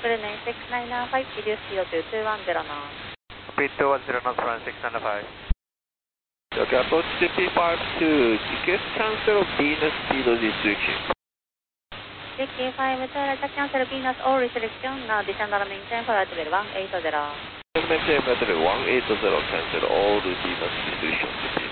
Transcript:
name 6995, reduce speed to 2109. Speed 210 knots, run 695. Okay, approach CP5 to request cancel Venus speed restriction. CP5 to cancel Venus all restriction, now descend and maintain flight level 180. Maintain flight level 180, cancel all Venus restrictions.